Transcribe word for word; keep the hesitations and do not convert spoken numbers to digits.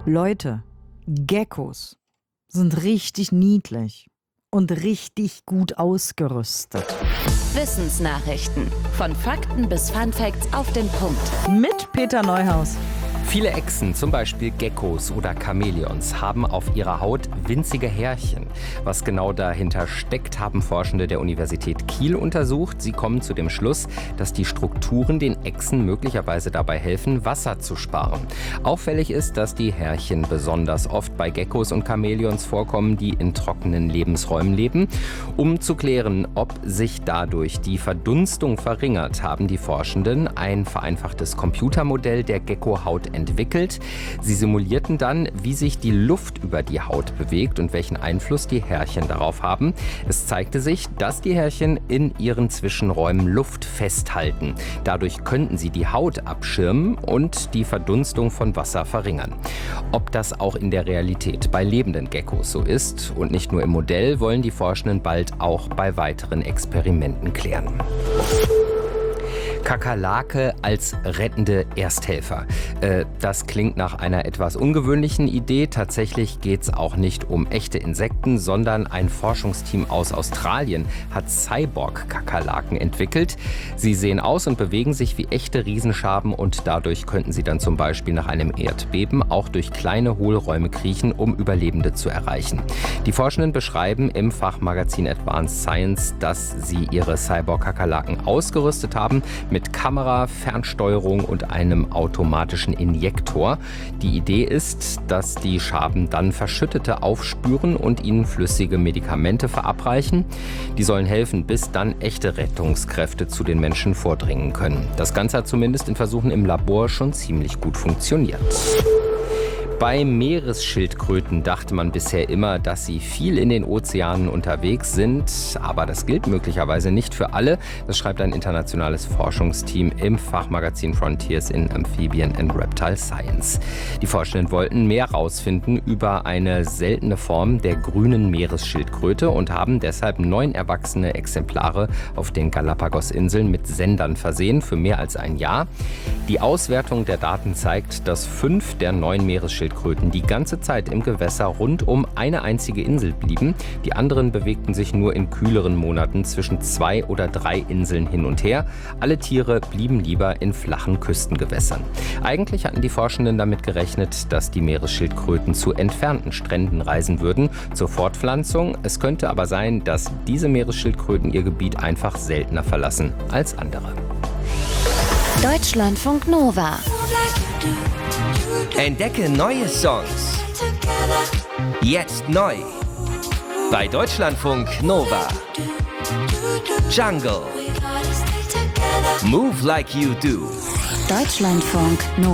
Leute, Geckos sind richtig niedlich und richtig gut ausgerüstet. Wissensnachrichten. Von Fakten bis Funfacts auf den Punkt. Mit Peter Neuhaus. Viele Echsen, zum Beispiel Geckos oder Chamäleons, haben auf ihrer Haut winzige Härchen. Was genau dahinter steckt, haben Forschende der Universität Kiel untersucht. Sie kommen zu dem Schluss, dass die Strukturen den Echsen möglicherweise dabei helfen, Wasser zu sparen. Auffällig ist, dass die Härchen besonders oft bei Geckos und Chamäleons vorkommen, die in trockenen Lebensräumen leben. Um zu klären, ob sich dadurch die Verdunstung verringert, haben die Forschenden ein vereinfachtes Computermodell der Gecko-Haut entwickelt. Sie simulierten dann, wie sich die Luft über die Haut bewegt und welchen Einfluss die Härchen darauf haben. Es zeigte sich, dass die Härchen in ihren Zwischenräumen Luft festhalten. Dadurch könnten sie die Haut abschirmen und die Verdunstung von Wasser verringern. Ob das auch in der Realität bei lebenden Geckos so ist und nicht nur im Modell, wollen die Forschenden bald auch bei weiteren Experimenten klären. Kakerlake als rettende Ersthelfer. Äh, das klingt nach einer etwas ungewöhnlichen Idee. Tatsächlich geht es auch nicht um echte Insekten, sondern ein Forschungsteam aus Australien hat Cyborg-Kakerlaken entwickelt. Sie sehen aus und bewegen sich wie echte Riesenschaben und dadurch könnten sie dann zum Beispiel nach einem Erdbeben auch durch kleine Hohlräume kriechen, um Überlebende zu erreichen. Die Forschenden beschreiben im Fachmagazin Advanced Science, dass sie ihre Cyborg-Kakerlaken ausgerüstet haben mit Kamera, Fernsteuerung und einem automatischen Injektor. Die Idee ist, dass die Schaben dann Verschüttete aufspüren und ihnen flüssige Medikamente verabreichen. Die sollen helfen, bis dann echte Rettungskräfte zu den Menschen vordringen können. Das Ganze hat zumindest in Versuchen im Labor schon ziemlich gut funktioniert. Bei Meeresschildkröten dachte man bisher immer, dass sie viel in den Ozeanen unterwegs sind. Aber das gilt möglicherweise nicht für alle. Das schreibt ein internationales Forschungsteam im Fachmagazin Frontiers in Amphibian and Reptile Science. Die Forschenden wollten mehr herausfinden über eine seltene Form der grünen Meeresschildkröte und haben deshalb neun erwachsene Exemplare auf den Galapagos-Inseln mit Sendern versehen für mehr als ein Jahr. Die Auswertung der Daten zeigt, dass fünf der neun Meeresschildkröten die ganze Zeit im Gewässer rund um eine einzige Insel blieben. Die anderen bewegten sich nur in kühleren Monaten zwischen zwei oder drei Inseln hin und her. Alle Tiere blieben lieber in flachen Küstengewässern. Eigentlich hatten die Forschenden damit gerechnet, dass die Meeresschildkröten zu entfernten Stränden reisen würden zur Fortpflanzung. Es könnte aber sein, dass diese Meeresschildkröten ihr Gebiet einfach seltener verlassen als andere. Deutschlandfunk Nova. Entdecke neue Songs. Jetzt neu. Bei Deutschlandfunk Nova. Jungle. Move Like You Do. Deutschlandfunk Nova.